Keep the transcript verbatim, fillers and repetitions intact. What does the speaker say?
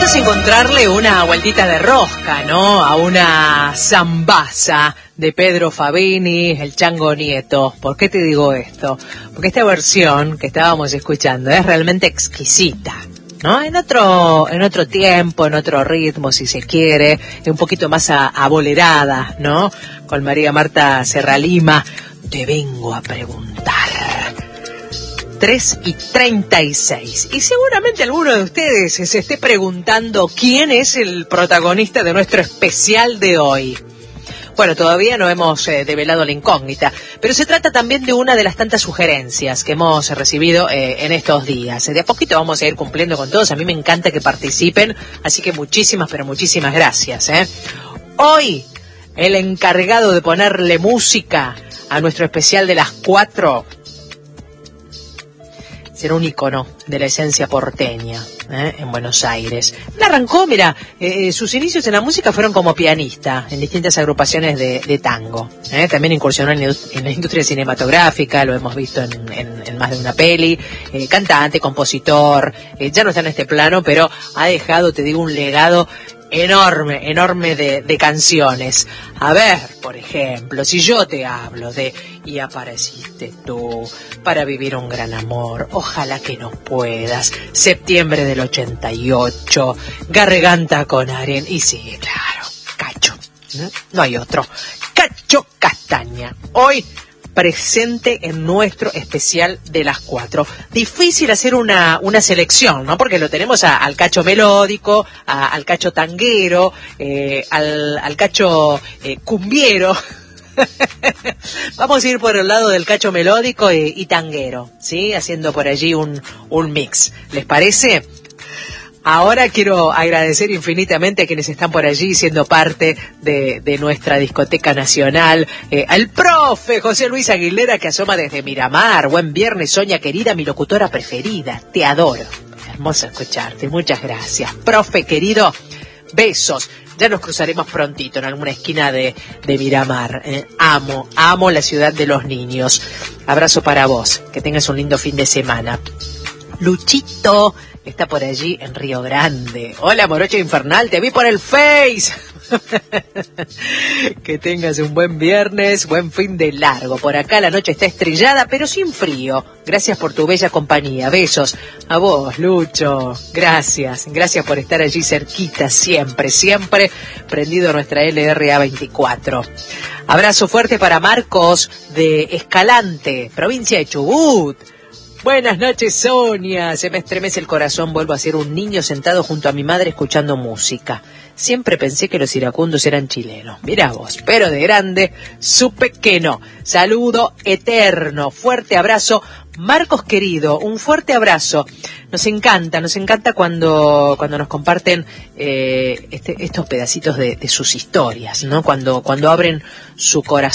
es encontrarle una vueltita de rosca, ¿no? A una zambaza de Pedro Fabini, el Chango Nieto. ¿Por qué te digo esto? Porque esta versión que estábamos escuchando es realmente exquisita, ¿no? En otro, en otro tiempo, en otro ritmo, si se quiere, un poquito más a, abolerada, ¿no? Con María Marta Serralima. Te vengo a preguntar. tres y treinta y seis. Y seguramente alguno de ustedes se esté preguntando quién es el protagonista de nuestro especial de hoy. Bueno, todavía no hemos eh, develado la incógnita, pero se trata también de una de las tantas sugerencias que hemos recibido eh, en estos días. De a poquito vamos a ir cumpliendo con todos. A mí me encanta que participen, así que muchísimas, pero muchísimas gracias, ¿eh? Hoy, el encargado de ponerle música a nuestro especial de las cuatro será un ícono de la esencia porteña, ¿eh? En Buenos Aires. Él arrancó, mira, eh, sus inicios en la música fueron como pianista en distintas agrupaciones de, de tango, ¿eh? También incursionó en, en la industria cinematográfica, lo hemos visto en, en, en más de una peli, eh, cantante, compositor, eh, ya no está en este plano, pero ha dejado, te digo, un legado enorme, enorme de, de canciones. A ver, por ejemplo, si yo te hablo de Y apareciste tú, Para vivir un gran amor, Ojalá que no puedas, Septiembre del ochenta y ocho, Garganta con arena, y sí, claro, Cacho, ¿no? No hay otro, Cacho Castaña, hoy presente en nuestro especial de las cuatro. Difícil hacer una, una selección, ¿no? Porque lo tenemos a, al Cacho melódico, a, al Cacho tanguero, eh, al, al Cacho eh, cumbiero. Vamos a ir por el lado del Cacho melódico y, y tanguero, ¿sí? Haciendo por allí un, un mix. ¿Les parece? Ahora quiero agradecer infinitamente a quienes están por allí siendo parte de, de nuestra discoteca nacional. Eh, al profe José Luis Aguilera, que asoma desde Miramar. Buen viernes, Soña querida, mi locutora preferida. Te adoro. Hermoso escucharte. Muchas gracias. Profe querido, besos. Ya nos cruzaremos prontito en alguna esquina de, de Miramar. Eh, amo, amo la ciudad de los niños. Abrazo para vos. Que tengas un lindo fin de semana. Luchito está por allí en Río Grande. Hola, Morocho Infernal, te vi por el Face. Que tengas un buen viernes, buen fin de largo. Por acá la noche está estrellada, pero sin frío. Gracias por tu bella compañía. Besos a vos, Lucho. Gracias, gracias por estar allí cerquita, siempre, siempre prendido a nuestra L R A veinticuatro. Abrazo fuerte para Marcos de Escalante, provincia de Chubut. Buenas noches, Sonia. Se me estremece el corazón. Vuelvo a ser un niño sentado junto a mi madre escuchando música. Siempre pensé que los iracundos eran chilenos. Mirá vos, pero de grande supe que no. Saludo eterno. Fuerte abrazo. Marcos querido, un fuerte abrazo. Nos encanta, nos encanta cuando, cuando nos comparten eh, este, estos pedacitos de, de sus historias, ¿no? Cuando, cuando abren su corazón.